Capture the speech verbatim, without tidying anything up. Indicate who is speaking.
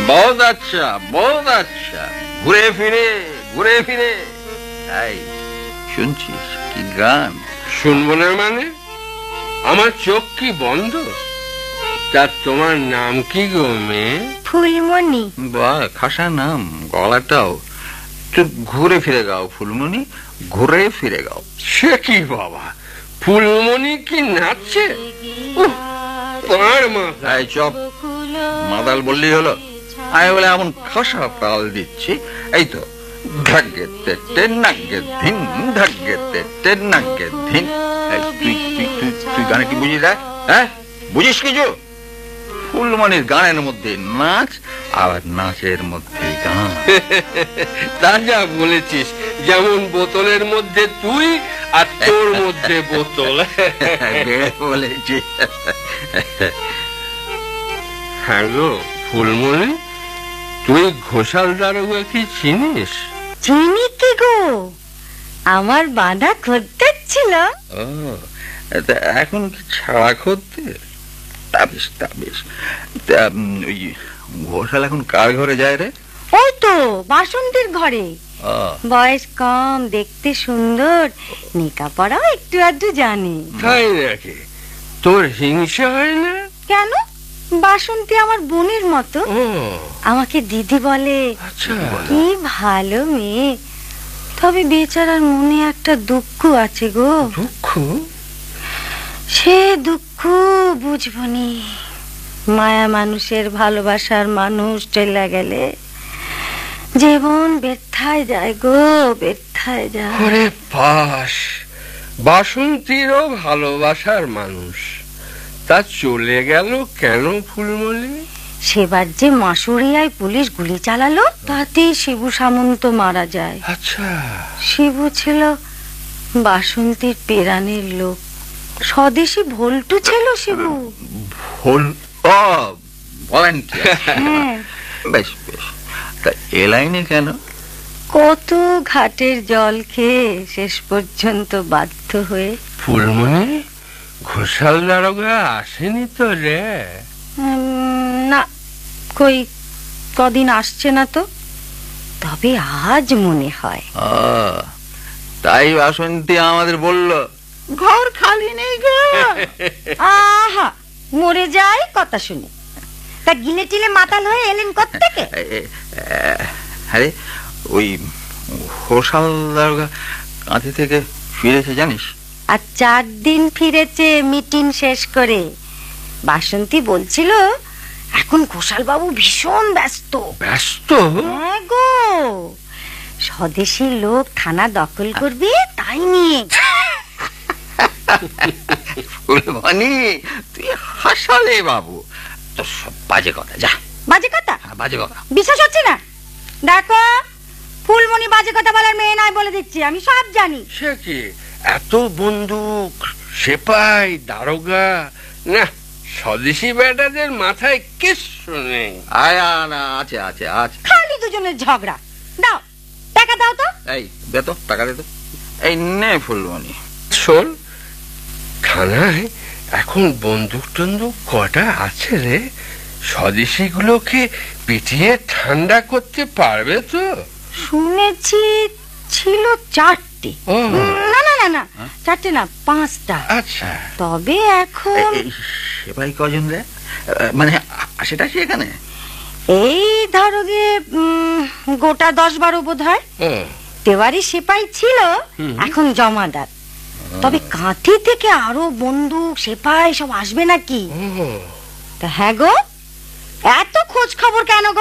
Speaker 1: বহুত আচ্ছা, বহুত আচ্ছা। ঘুরে ফিরে ঘুরে ফিরে। এই শুনছিস কি গান?
Speaker 2: শুনবো না মানে? আমার চোখ কি বন্ধ? তা তোমার নাম কি গো মেয়ে?
Speaker 3: ফুলমণি।
Speaker 1: বাহ, খাসা নাম, গলাটাও। তুই ঘুরে ফিরে গাও ফুলমণি, ঘুরে ফিরে গাও।
Speaker 2: সে কি বাবা, ফুলমণি কি নাচছে?
Speaker 1: এই চপ, মাতাল বললেই হলো? আমি বলে এমন খাসা তাল দিচ্ছি, এই তো ধাগ্গে তেটে নাগ্গে ধিন, ধাগ্গে তেটে নাগ্গে ধিন। তুই তুই তুই তুই গানে কি বুঝিস? দেখ, হ্যাঁ বুঝিস কিছু? ফুলমণির গানের মধ্যে নাচ, আবার নাচের মধ্যে গান।
Speaker 2: তা যা বলেছিস, যেমন বোতলের মধ্যে তুই আর তোর মধ্যে বোতল।
Speaker 1: বলেছি।
Speaker 2: হ্যাঁ গো ফুলমণি, তুই ঘোষাল দারোগা কি চিনিস?
Speaker 3: চিনি কি গো, আমার বাঁধা খদ্দের ছিল।
Speaker 1: ও, এখন কি ছাড়া করতে? তা বেশ, তা বেশ। ওই ঘোষাল এখন কার ঘরে যায় রে?
Speaker 3: ওই তো বাসন্তীর ঘরে। বয়স কম, দেখতে সুন্দর, লেখাপড়াও একটু আধটু জানে।
Speaker 2: তাই নাকি? তোর হিংসা হয় না?
Speaker 3: কেন? বাসন্তী আমার বোনের মতো, আমাকে দিদি বলে। কি ভালো মেয়ে। তবে বেচারার মনে একটা দুঃখ আছে গো।
Speaker 2: দুঃখ?
Speaker 3: সে দুঃখ বুঝবনি। মায়া মানুষের, ভালোবাসার মানুষ চলে গেলে জীবন ব্যর্থায় যায় গো, ব্যর্থায় যায়।
Speaker 2: ওরে পাশ, বাসন্তীরও ভালোবাসার মানুষ, তা চলে গেল কেন ফুলমণি?
Speaker 3: সেবার যে মাসুরিয়ায় পুলিশ গুলি চালালো, তাতে শিবু সামন্ত মারা যায়।
Speaker 2: আচ্ছা।
Speaker 3: শিবু ছিল বাসন্তীর পেরানের লোক, স্বদেশী ভোল্টু ছিল শিবু।
Speaker 1: ভোল? ও বলেন কি? বেশ বেশ। তা এ লাইনে কেন?
Speaker 3: কত ঘাটের জল খেয়ে শেষ পর্যন্ত বাধ্য হয়ে।
Speaker 2: ফুলমণি, ঘোষাল দারোগা আসেনি তো রে?
Speaker 3: না, কই কদিন আসছে না তো। তবে আজ মনে হয়।
Speaker 1: তাই বাসন্তী আমাদের বলল ঘর খালি নেই গো।
Speaker 3: আহা, মরে যাই কথা শুনে। তা গিলে টিলে মাতাল হয়ে এলেন কোত্থেকে?
Speaker 1: আরে ওই ঘোষাল দারোগা কাঁথি থেকে ফিরেছে জানিস?
Speaker 3: আর চার দিন ফিরেছে মিটিং শেষ করে। বাসন্তী বলছিল এখন ঘোষাল বাবু ভীষণ ব্যস্ত।
Speaker 2: ব্যস্ত?
Speaker 3: হ্যাঁ গো, স্বদেশী লোক থানা দখল করবে, তাই নিয়ে।
Speaker 1: ফুলমণি, তুই হাসালে বাবু। তোর সব বাজে কথা। যা।
Speaker 3: বাজে কথা?
Speaker 1: বাজে কথা
Speaker 3: বিশ্বাস হচ্ছে না? দেখো, ফুলমণি বাজে কথা বলার মেয়ে নয়, বলে দিচ্ছি, আমি সব জানি।
Speaker 2: সে কি, এত বন্দুক, সেপাই, দারোগা, না স্বদেশী বেটাদের মাথায় কিচ্ছু নেই।
Speaker 1: আয়া না, আছে আছে আছে।
Speaker 3: খালি দুজনের ঝগড়া। দাও টাকা, দাও তো।
Speaker 1: এই দে তো, টাকা দে তো। এই নে ফুলমণি।
Speaker 2: শোন, থানায় এখন বন্দুক টন্দুক কটা আছে রে? স্বদেশী গুলোকে পিটিয়ে ঠান্ডা করতে পারবে তো?
Speaker 3: শুনেছি ছিল চারটে। না না না না, চারটে না, পাঁচটা।
Speaker 2: আচ্ছা।
Speaker 3: তবে এখন
Speaker 1: সেপাই কজন রে? মানে সেটা কি এখানে?
Speaker 3: এই ধরো গে গোটা দশ বারো বোধ হয়। তেওয়ারি সেপাই ছিল, এখন জমাদার। তবে কাঁথি থেকে আরো বন্দুক, সেপাই সব আসবে নাকি? তা হ্যাঁ গো, এত খোঁজ খবর কেন গো?